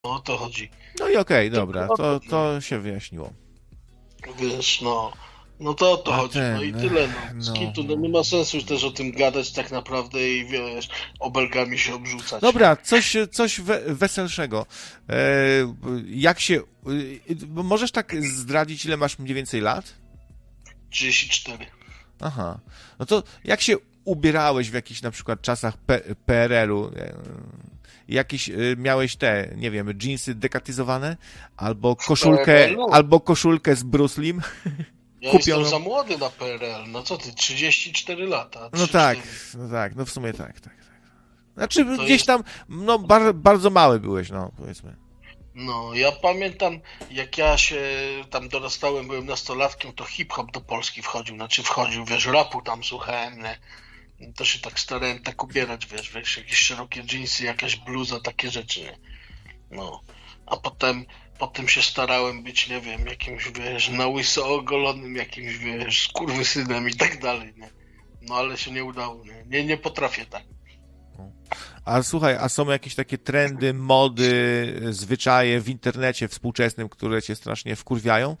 o to chodzi. No i okej, Tylko dobra, o to, to się wyjaśniło. wiesz, no to o to A chodzi, no i ten, tyle, no. Z no... kitu, no nie ma sensu już też o tym gadać tak naprawdę i wiesz, obelgami się obrzucać. Dobra, coś weselszego. Jak się... Możesz tak zdradzić, ile masz mniej więcej lat? 34. Aha. No to jak się ubierałeś w jakichś na przykład czasach PRL-u? Jakieś miałeś te, nie wiem, dżinsy dekatyzowane? PRL-u? Albo koszulkę z Bruce Lim? Ja Kupioną? jestem za młody na PRL, no co ty, 34 lata, No 3, tak, 4. no w sumie tak. Znaczy To gdzieś jest, tam, no bardzo mały byłeś, no powiedzmy. no ja pamiętam, jak ja się tam dorastałem, byłem nastolatkiem, to hip-hop do Polski wchodził, wiesz, rapu tam słuchałem, nie? To się tak starałem tak ubierać, wiesz, jakieś szerokie dżinsy, jakaś bluza, takie rzeczy, nie? No, a potem się starałem być, nie wiem, jakimś, wiesz, na łyso ogolonym, jakimś, wiesz, skurwysynem i tak dalej, nie? No ale się nie udało, nie potrafię tak. A słuchaj, a są jakieś takie trendy, mody, zwyczaje w internecie współczesnym, które cię strasznie wkurwiają?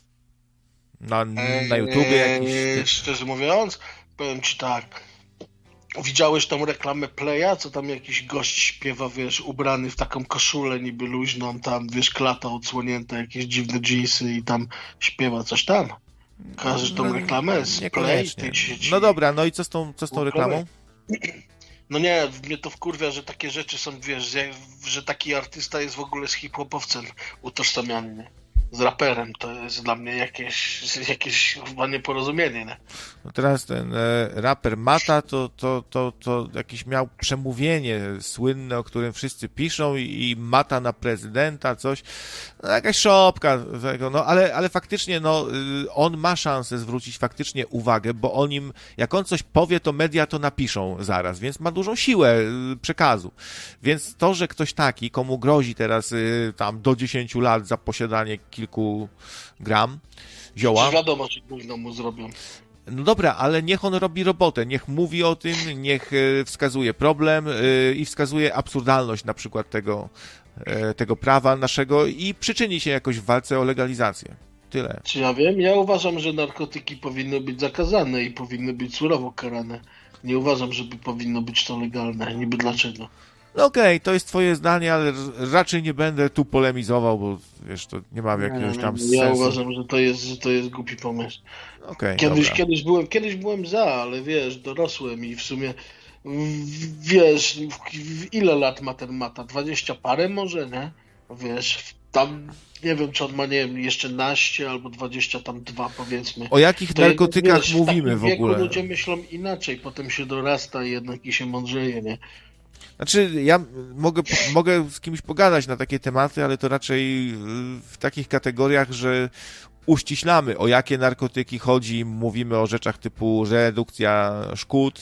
Na YouTubie jakieś... Szczerze mówiąc, powiem ci tak, widziałeś tą reklamę Playa, co tam jakiś gość śpiewa, wiesz, ubrany w taką koszulę niby luźną, tam, wiesz, klata odsłonięta, jakieś dziwne dżinsy i tam śpiewa coś tam. Kojarzysz tą reklamę z Play, Niekoniecznie. tej sieci? No dobra, no i co z tą reklamą? No nie, mnie to wkurwia, że takie rzeczy są, wiesz, że taki artysta jest w ogóle z hip-hopowcem utożsamiany, nie? Z raperem, to jest dla mnie jakieś chyba nieporozumienie, nie? No teraz ten raper Mata to jakieś miał przemówienie słynne, o którym wszyscy piszą i Mata na prezydenta, coś. No, jakaś szopka tego, no ale faktycznie no, on ma szansę zwrócić faktycznie uwagę, bo o nim, jak on coś powie, to media to napiszą zaraz, więc ma dużą siłę przekazu. Więc to, że ktoś taki, komu grozi teraz tam do 10 lat za posiadanie kilku gram zioła. Przecież wiadomo, że gówno mu zrobią. No dobra, ale niech on robi robotę, niech mówi o tym, niech wskazuje problem i wskazuje absurdalność na przykład tego prawa naszego i przyczyni się jakoś w walce o legalizację. Tyle. Czy ja wiem? Ja uważam, że narkotyki powinny być zakazane i powinny być surowo karane. Nie uważam, żeby powinno być to legalne. Niby dlaczego? No okej, to jest twoje zdanie, ale raczej nie będę tu polemizował, bo wiesz, to nie ma jakiegoś tam Ja sensu. uważam, że to jest głupi pomysł. Okej, dobra. Kiedyś byłem za, ale wiesz, dorosłem i w sumie wiesz, ile lat ma ten Mata? 20 parę może, nie? Wiesz, tam nie wiem, czy on ma, nie wiem, jeszcze naście albo 20 tam dwa, powiedzmy. O jakich To narkotykach wiesz, mówimy w w takim wieku ogóle? ludzie myślą inaczej, potem się dorasta jednak i się mądrzeje, nie? Znaczy, ja mogę z kimś pogadać na takie tematy, ale to raczej w takich kategoriach, że uściślamy, o jakie narkotyki chodzi, mówimy o rzeczach typu redukcja szkód,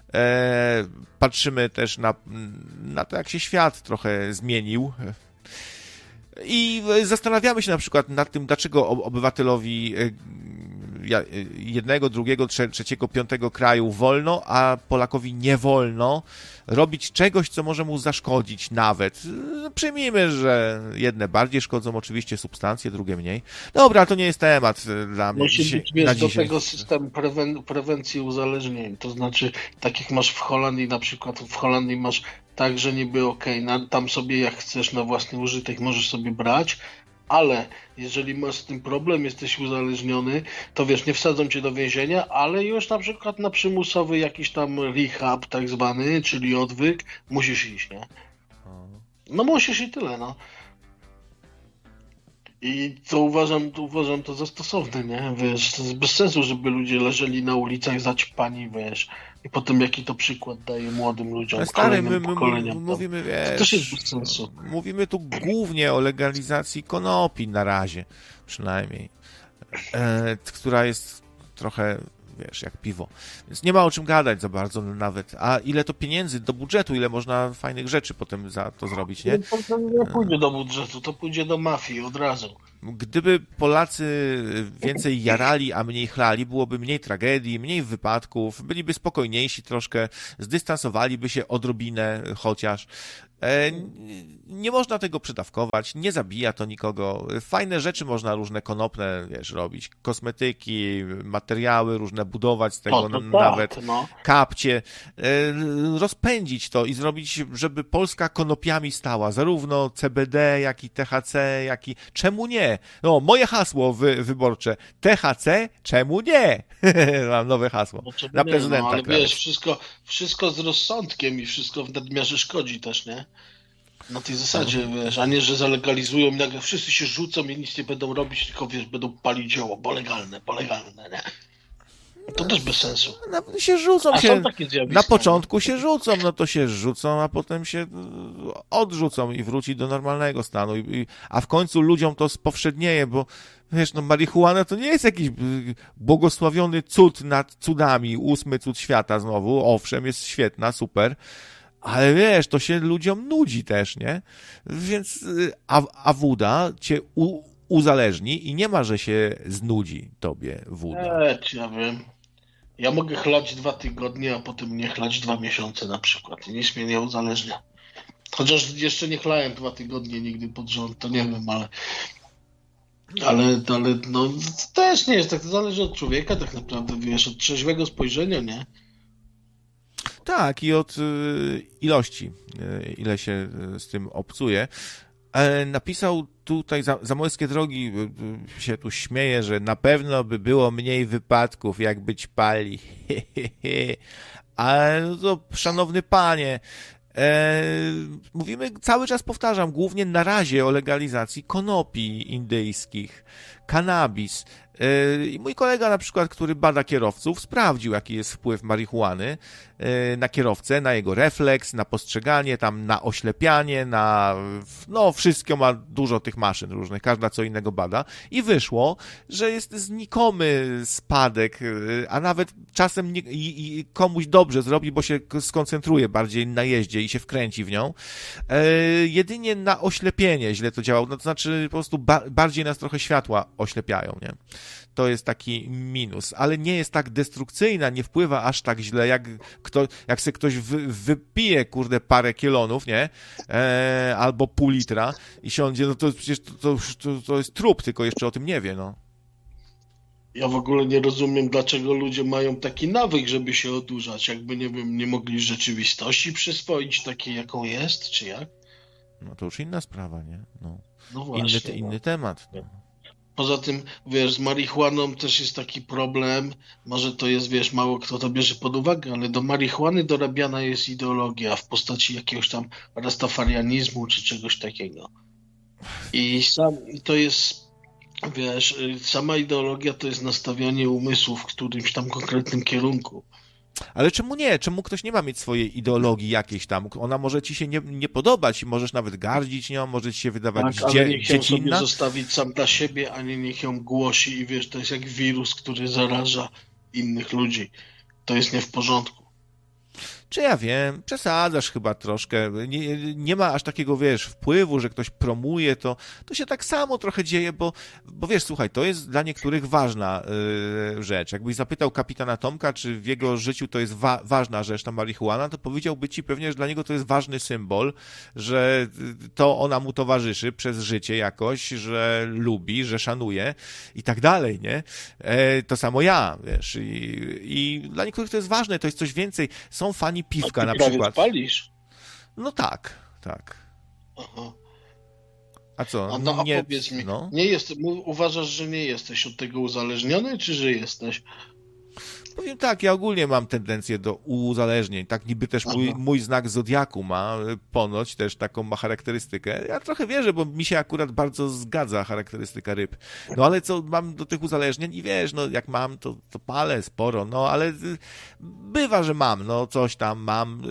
patrzymy też na to, jak się świat trochę zmienił i zastanawiamy się na przykład nad tym, dlaczego obywatelowi jednego, drugiego, trzeciego, piątego kraju wolno, a Polakowi nie wolno robić czegoś, co może mu zaszkodzić nawet. Przyjmijmy, że jedne bardziej szkodzą oczywiście substancje, drugie mniej. Dobra, to nie jest temat dla mnie Musi dzisiaj, być, wiesz, na do dzisiaj. tego system prewencji uzależnień. To znaczy, tak jak masz w Holandii, na przykład w Holandii masz tak, że niby tam sobie jak chcesz na własny użytek możesz sobie brać, ale jeżeli masz z tym problem, jesteś uzależniony, to wiesz, nie wsadzą cię do więzienia, ale już na przykład na przymusowy jakiś tam rehab tak zwany, czyli odwyk, musisz iść, nie? No musisz i tyle, no. I to uważam to za stosowne, nie? Wiesz, to jest bez sensu, żeby ludzie leżeli na ulicach zaćpani, wiesz. I potem jaki to przykład daje młodym ludziom, Ale stary, kolejnym pokoleniom. mówimy, To też jest wiesz, bez sensu. mówimy tu głównie o legalizacji konopi na razie, przynajmniej, która jest trochę, wiesz, jak piwo. Więc nie ma o czym gadać za bardzo nawet. A ile to pieniędzy do budżetu, ile można fajnych rzeczy potem za to zrobić, nie? To nie pójdzie do budżetu, to pójdzie do mafii od razu. Gdyby Polacy więcej jarali, a mniej chlali, byłoby mniej tragedii, mniej wypadków, byliby spokojniejsi troszkę, zdystansowaliby się odrobinę chociaż. Nie można tego przydawkować, nie zabija to nikogo. Fajne rzeczy można różne konopne, wiesz, robić. Kosmetyki, materiały różne budować z tego, nawet kapcie. Rozpędzić to i zrobić, żeby Polska konopiami stała. Zarówno CBD, jak i THC, jak i... Czemu nie? No, moje hasło wyborcze. THC, czemu nie? Mam nowe hasło. Na prezydenta. Ale wiesz, wszystko z rozsądkiem i wszystko w nadmiarze szkodzi też, nie? Na tej zasadzie, wiesz, a nie, że zalegalizują i nagle wszyscy się rzucą i nic nie będą robić, tylko wiesz, będą palić zioło, bo legalne, nie? To też bez sensu. Się rzucą na początku się rzucą, no to się rzucą, a potem się odrzucą i wróci do normalnego stanu. A w końcu ludziom to spowszednieje, bo wiesz, no marihuana to nie jest jakiś błogosławiony cud nad cudami, 8. cud świata znowu, owszem, jest świetna, super, ale wiesz, to się ludziom nudzi też, nie? Więc a woda cię uzależni i nie ma, że się znudzi tobie woda. Ja wiem. Ja mogę chlać 2 tygodnie, a potem nie chlać 2 miesiące na przykład i nic mnie nie uzależnia. Chociaż jeszcze nie chlałem 2 tygodnie nigdy pod rząd, to nie wiem, ale no to też nie jest tak, to zależy od człowieka tak naprawdę, wiesz, od trzeźwego spojrzenia, nie? Tak, i od ilości, ile się z tym obcuje. Napisał tutaj Zamojskie Drogi, się tu śmieje, że na pewno by było mniej wypadków, jakby ćpali. Ale no to, szanowny panie, mówimy, cały czas powtarzam, głównie na razie o legalizacji konopi indyjskich, kanabis. I mój kolega na przykład, który bada kierowców, sprawdził, jaki jest wpływ marihuany na kierowcę, na jego refleks, na postrzeganie, tam na oślepianie, no wszystko, ma dużo tych maszyn różnych, każda co innego bada i wyszło, że jest znikomy spadek, a nawet czasem komuś dobrze zrobi, bo się skoncentruje bardziej na jeździe i się wkręci w nią. Jedynie na oślepienie źle to działało, no to znaczy po prostu bardziej nas trochę światła oślepiają, nie? To jest taki minus, ale nie jest tak destrukcyjna, nie wpływa aż tak źle, jak se ktoś wypije, kurde, parę kielonów, nie? Albo pół litra i siądzie, no to przecież to jest trup, tylko jeszcze o tym nie wie, no. Ja w ogóle nie rozumiem, dlaczego ludzie mają taki nawyk, żeby się odurzać, jakby, nie wiem, nie mogli rzeczywistości przyswoić takiej, jaką jest, czy jak? No to już inna sprawa, nie? No właśnie. Inny temat. No. Poza tym, wiesz, z marihuaną też jest taki problem, może to jest, wiesz, mało kto to bierze pod uwagę, ale do marihuany dorabiana jest ideologia w postaci jakiegoś tam rastafarianizmu czy czegoś takiego. I to jest, wiesz, sama ideologia to jest nastawianie umysłu w którymś tam konkretnym kierunku. Ale czemu nie? Czemu ktoś nie ma mieć swojej ideologii jakiejś tam? Ona może ci się nie podobać i możesz nawet gardzić nią, może ci się wydawać tak, ale niech ją dziecinna. sobie zostawić sam dla siebie, a nie niech ją głosi i wiesz, to jest jak wirus, który zaraża innych ludzi. To jest nie w porządku. Czy ja wiem, przesadzasz chyba troszkę, nie ma aż takiego, wiesz, wpływu, że ktoś promuje, to się tak samo trochę dzieje, bo wiesz, słuchaj, to jest dla niektórych ważna rzecz. Jakbyś zapytał kapitana Tomka, czy w jego życiu to jest ważna rzecz, ta marihuana, to powiedziałby ci pewnie, że dla niego to jest ważny symbol, że to ona mu towarzyszy przez życie jakoś, że lubi, że szanuje i tak dalej, nie? To samo ja, wiesz, i dla niektórych to jest ważne, to jest coś więcej. Są fani piwka na przykład. Palisz? No tak. Aha. A co? A powiedz mi, uważasz, że nie jesteś od tego uzależniony, czy że jesteś? Powiem tak, ja ogólnie mam tendencję do uzależnień. Tak niby też mój znak zodiaku ma ponoć też taką ma charakterystykę. Ja trochę wierzę, bo mi się akurat bardzo zgadza charakterystyka ryb. No ale co mam do tych uzależnień i wiesz, no jak mam, to palę sporo, no ale bywa, że mam, no coś tam mam.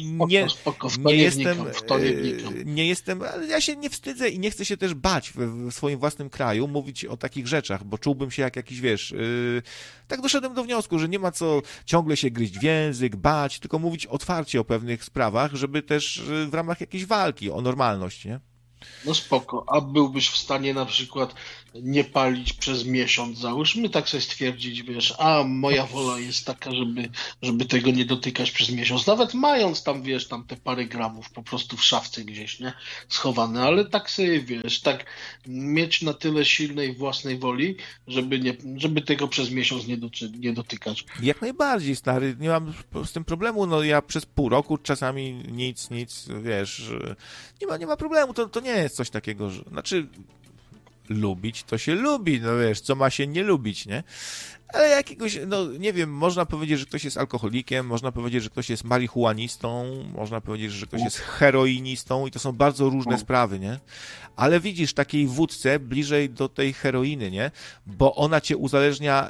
Nie jestem, ale ja się nie wstydzę i nie chcę się też bać w swoim własnym kraju mówić o takich rzeczach, bo czułbym się jak jakiś, wiesz, tak doszedłem do wniosku, że nie ma co ciągle się gryźć w język, bać, tylko mówić otwarcie o pewnych sprawach, żeby też w ramach jakiejś walki o normalność, nie? No spoko. A byłbyś w stanie na przykład nie palić przez miesiąc, załóżmy, tak sobie stwierdzić, wiesz, a moja wola jest taka, żeby tego nie dotykać przez miesiąc, nawet mając tam, wiesz, tam te parę gramów po prostu w szafce gdzieś, nie, schowane, ale tak sobie, wiesz, tak mieć na tyle silnej własnej woli, żeby tego przez miesiąc nie dotykać. Jak najbardziej, stary, nie mam z tym problemu, no ja przez pół roku czasami nic, wiesz, nie ma problemu, to nie jest coś takiego, że, znaczy lubić to się lubi, no wiesz, co ma się nie lubić, nie? Ale jakiegoś, no nie wiem, można powiedzieć, że ktoś jest alkoholikiem, można powiedzieć, że ktoś jest marihuanistą, można powiedzieć, że ktoś jest heroinistą i to są bardzo różne sprawy, nie? Ale widzisz, takiej wódce bliżej do tej heroiny, nie? Bo ona cię uzależnia,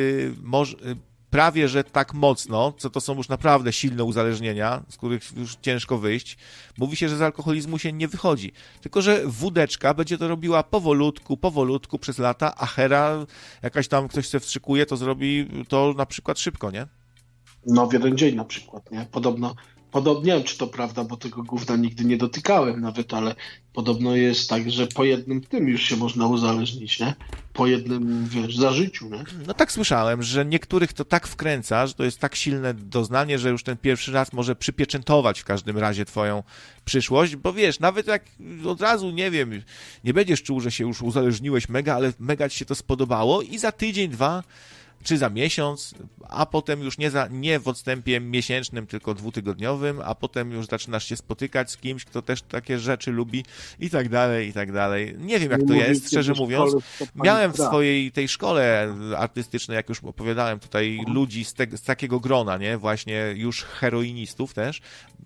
prawie że tak mocno, co to są już naprawdę silne uzależnienia, z których już ciężko wyjść. Mówi się, że z alkoholizmu się nie wychodzi. Tylko że wódeczka będzie to robiła powolutku przez lata, a hera, jakaś tam ktoś się wstrzykuje, to zrobi to na przykład szybko, nie? No w jeden dzień na przykład, nie? Podobno, nie wiem, czy to prawda, bo tego gówna nigdy nie dotykałem nawet, ale podobno jest tak, że po jednym tym już się można uzależnić, nie? Po jednym, wiesz, zażyciu, nie? No tak słyszałem, że niektórych to tak wkręca, że to jest tak silne doznanie, że już ten pierwszy raz może przypieczętować w każdym razie twoją przyszłość, bo wiesz, nawet jak od razu, nie wiem, nie będziesz czuł, że się już uzależniłeś mega, ale mega ci się to spodobało i za tydzień, dwa czy za miesiąc, a potem już nie w odstępie miesięcznym, tylko dwutygodniowym, a potem już zaczynasz się spotykać z kimś, kto też takie rzeczy lubi i tak dalej, i tak dalej. Nie wiem, jak to jest, szczerze mówiąc. Miałem w swojej tej szkole artystycznej, jak już opowiadałem tutaj, ludzi z takiego grona, nie? Właśnie już heroinistów też.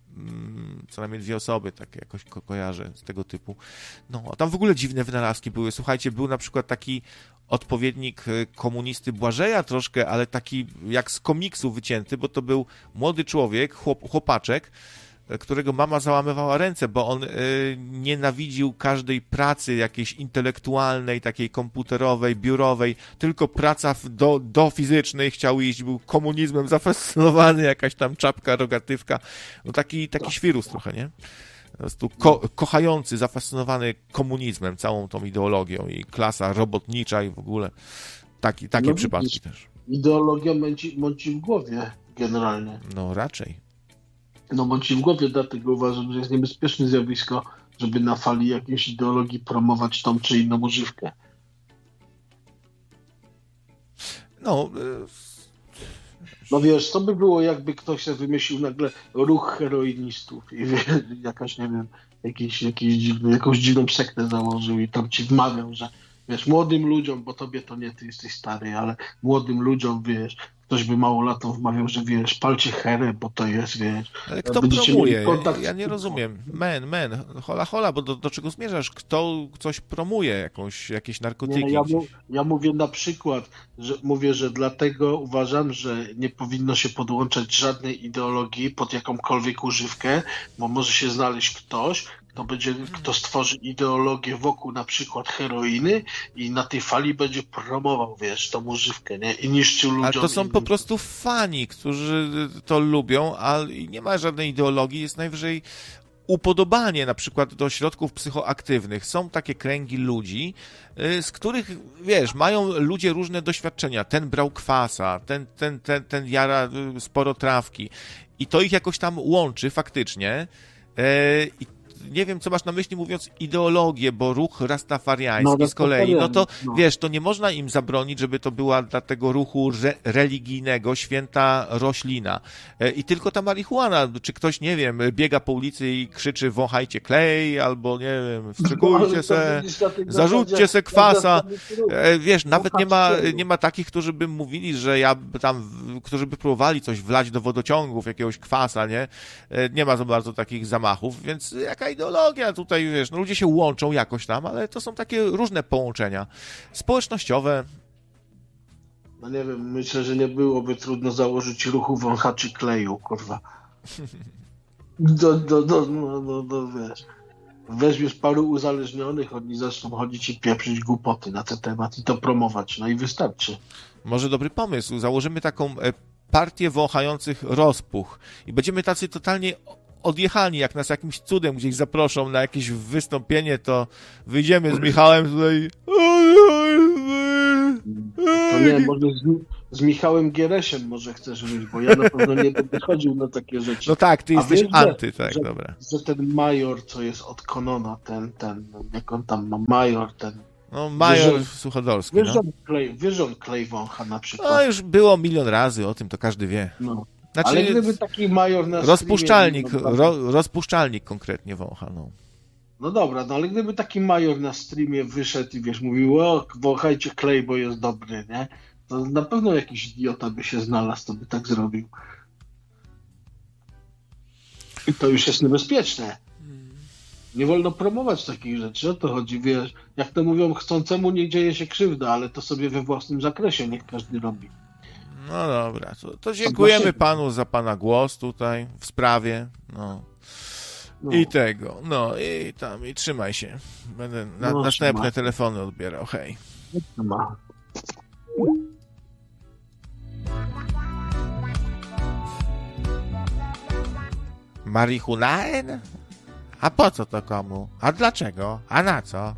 Co najmniej 2 osoby, tak jakoś kojarzę z tego typu. No, a tam w ogóle dziwne wynalazki były. Słuchajcie, był na przykład taki odpowiednik komunisty Błażeja troszkę, ale taki jak z komiksu wycięty, bo to był młody człowiek, chłopaczek, którego mama załamywała ręce, bo on nienawidził każdej pracy jakiejś intelektualnej, takiej komputerowej, biurowej, tylko praca do fizycznej chciał iść, był komunizmem zafascynowany, jakaś tam czapka, rogatywka, no taki świrus trochę, nie? Po prostu kochający, zafascynowany komunizmem, całą tą ideologią i klasa robotnicza i w ogóle takie no, przypadki też. Ideologia mąci w głowie generalnie. No raczej. No mąci w głowie, dlatego uważam, że jest niebezpieczne zjawisko, żeby na fali jakiejś ideologii promować tą czy inną używkę. No wiesz, co by było, jakby ktoś sobie wymyślił nagle ruch heroinistów i jakaś, nie wiem, jakąś dziwną sektę założył i tam ci wmawiał, że wiesz, młodym ludziom, bo tobie to nie, ty jesteś stary, ale młodym ludziom, wiesz, ktoś by małolatom wmawiał, że wiesz, palcie herę, bo to jest, wiesz. Ale kto promuje? Ja nie rozumiem. Hola, bo do czego zmierzasz? Kto coś promuje? Jakieś narkotyki? Nie, ja mówię na przykład, że dlatego uważam, że nie powinno się podłączać żadnej ideologii pod jakąkolwiek używkę, bo może się znaleźć ktoś, kto stworzy ideologię wokół na przykład heroiny i na tej fali będzie promował, wiesz, tą używkę, nie? I niszczył ludziom. Ale to są po prostu fani, którzy to lubią, a nie ma żadnej ideologii, jest najwyżej upodobanie na przykład do środków psychoaktywnych. Są takie kręgi ludzi, z których, wiesz, mają ludzie różne doświadczenia. Ten brał kwasa, ten jara sporo trawki i to ich jakoś tam łączy faktycznie. I nie wiem, co masz na myśli, mówiąc ideologię, bo ruch rastafariański z kolei, no to wiesz, to nie można im zabronić, żeby to była dla tego ruchu religijnego święta roślina. I tylko ta marihuana, czy ktoś, nie wiem, biega po ulicy i krzyczy wąchajcie klej, albo nie wiem, wstrzykujcie se, zarzućcie se kwasa. Wiesz, nawet nie ma takich, którzy by mówili, że którzy by próbowali coś wlać do wodociągów, jakiegoś kwasa, nie? Nie ma za bardzo takich zamachów, więc jaka ideologia tutaj, wiesz, no ludzie się łączą jakoś tam, ale to są takie różne połączenia społecznościowe. No nie wiem, myślę, że nie byłoby trudno założyć ruchu wąchaczy kleju, kurwa. Wiesz, weźmiesz paru uzależnionych, oni zaczną chodzić i pieprzyć głupoty na ten temat i to promować, no i wystarczy. Może dobry pomysł, założymy taką partię wąchających rozpuch i będziemy tacy totalnie odjechani, jak nas jakimś cudem gdzieś zaproszą na jakieś wystąpienie, to wyjdziemy z Michałem tutaj To nie, może z Michałem Gieresiem może chcesz wyjść, bo ja na pewno nie będę chodził na takie rzeczy. No tak, ty A jesteś wiesz, anty, tak, dobra. że ten major, co jest od Konona, jak on tam ma, major, ten... No, major Wiesz, Suchodolski, Wiesz, no. że on klej wącha na przykład. No, już było milion razy, o tym to każdy wie. No. Znaczy, Ale gdyby taki major na rozpuszczalnik, streamie... rozpuszczalnik konkretnie wącha, no. No dobra, no ale gdyby taki major na streamie wyszedł i wiesz, mówił, o, wąchajcie klej, bo jest dobry, nie? To na pewno jakiś idiota by się znalazł, to by tak zrobił. I to już jest niebezpieczne. Nie wolno promować takich rzeczy, o to chodzi, wiesz. Jak to mówią, chcącemu nie dzieje się krzywda, ale to sobie we własnym zakresie niech każdy robi. No dobra, to dziękujemy panu za pana głos tutaj w sprawie, no. I tego, no i tam, i trzymaj się. Będę następne telefony odbierał, hej. Marihunaen? A po co to komu? A dlaczego? A na co?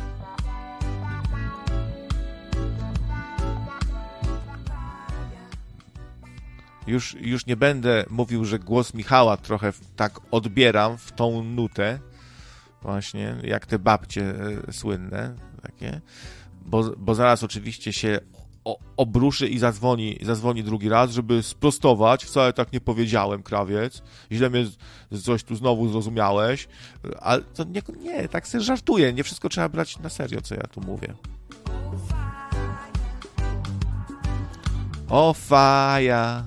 Już nie będę mówił, że głos Michała trochę tak odbieram w tą nutę, właśnie, jak te babcie słynne, takie, bo zaraz oczywiście się obruszy i zadzwoni drugi raz, żeby sprostować. Wcale tak nie powiedziałem, krawiec. Źle mnie coś tu znowu zrozumiałeś. Ale to nie, tak sobie żartuję. Nie wszystko trzeba brać na serio, co ja tu mówię. O faja,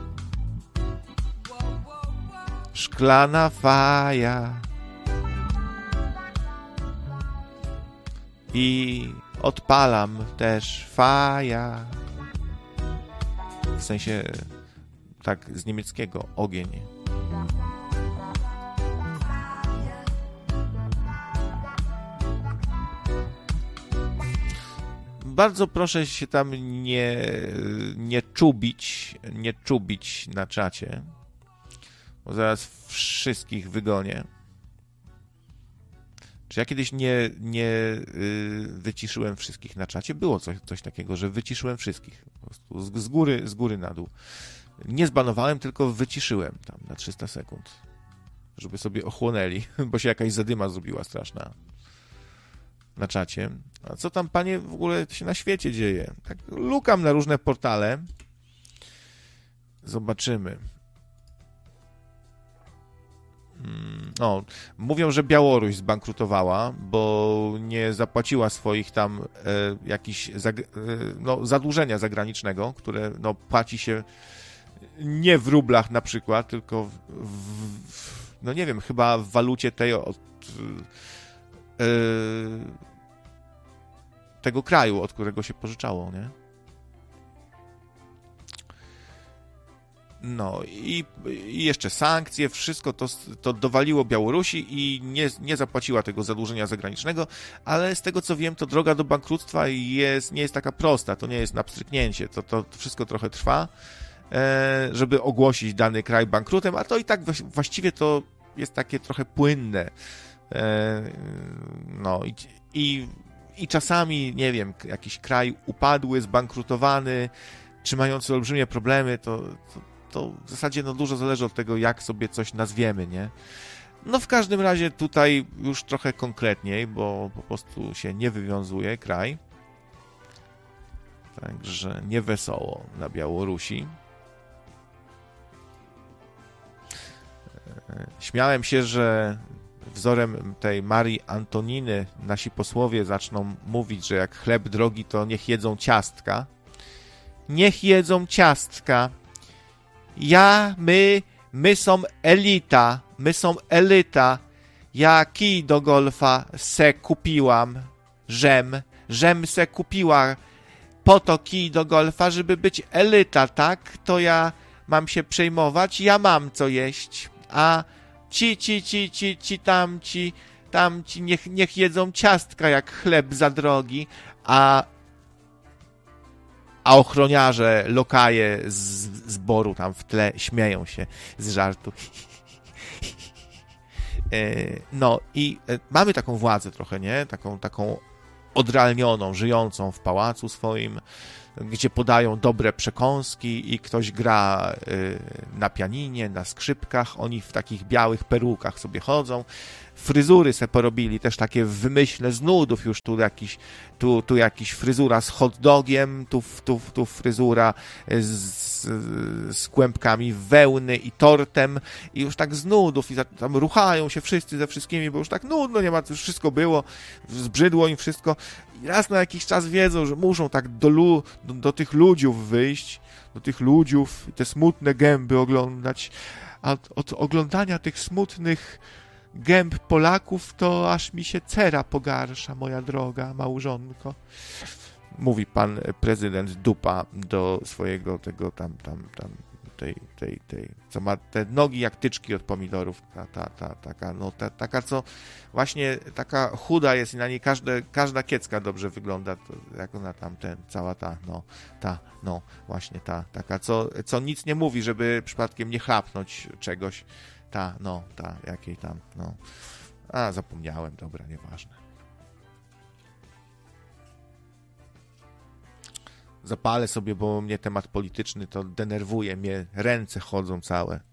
szklana faja i odpalam też faja. W sensie tak z niemieckiego ogień. Bardzo proszę się tam nie czubić na czacie, bo zaraz wszystkich wygonię. Czy ja kiedyś nie wyciszyłem wszystkich na czacie? Było coś takiego, że wyciszyłem wszystkich. Po prostu z góry na dół. Nie zbanowałem, tylko wyciszyłem tam na 300 sekund. Żeby sobie ochłonęli, bo się jakaś zadyma zrobiła straszna na czacie. A co tam, panie, w ogóle się na świecie dzieje? Tak lukam na różne portale. Zobaczymy. No, mówią, że Białoruś zbankrutowała, bo nie zapłaciła swoich tam jakichś zadłużenia zagranicznego, które płaci się nie w rublach na przykład, tylko no nie wiem, chyba w walucie tej tego kraju, od którego się pożyczało, nie? No i jeszcze sankcje, wszystko to dowaliło Białorusi i nie zapłaciła tego zadłużenia zagranicznego, ale z tego co wiem, to droga do bankructwa nie jest taka prosta, to nie jest na pstryknięcie, to wszystko trochę trwa, żeby ogłosić dany kraj bankrutem, a to i tak właściwie to jest takie trochę płynne. No i czasami, nie wiem, jakiś kraj upadły, zbankrutowany, czy mający olbrzymie problemy, to w zasadzie dużo zależy od tego, jak sobie coś nazwiemy, nie? No w każdym razie tutaj już trochę konkretniej, bo po prostu się nie wywiązuje kraj. Także nie wesoło na Białorusi. Śmiałem się, że wzorem tej Marii Antoniny nasi posłowie zaczną mówić, że jak chleb drogi, to niech jedzą ciastka. Niech jedzą ciastka. My są elita. Ja kij do golfa se kupiłam. Żem se kupiła po to kij do golfa, żeby być elita, tak? To ja mam się przejmować, ja mam co jeść. A tamci niech jedzą ciastka jak chleb za drogi, a ochroniarze, lokaje z zboru tam w tle śmieją się z żartu. No i mamy taką władzę trochę, nie? Taką odrealnioną, żyjącą w pałacu swoim, gdzie podają dobre przekąski i ktoś gra na pianinie, na skrzypkach, oni w takich białych perukach sobie chodzą. Fryzury se porobili, też takie w wymyśle z nudów już, tu jakiś fryzura z hot dogiem, tu fryzura z kłębkami wełny i tortem i już tak z nudów i tam ruchają się wszyscy ze wszystkimi, bo już tak nudno, nie ma, już wszystko było, zbrzydło im wszystko i raz na jakiś czas wiedzą, że muszą tak do tych ludziów wyjść, do tych ludziów i te smutne gęby oglądać, a od oglądania tych smutnych gęb Polaków, to aż mi się cera pogarsza, moja droga małżonko. Mówi pan prezydent Dupa do swojego tej, co ma te nogi jak tyczki od pomidorów, taka, co właśnie taka chuda jest i na niej każda kiecka dobrze wygląda, to jak ona tam, cała właśnie taka, co nic nie mówi, żeby przypadkiem nie chlapnąć czegoś, jakiej tam, zapomniałem, dobra, nieważne. Zapalę sobie, bo mnie temat polityczny to denerwuje, mnie ręce chodzą całe.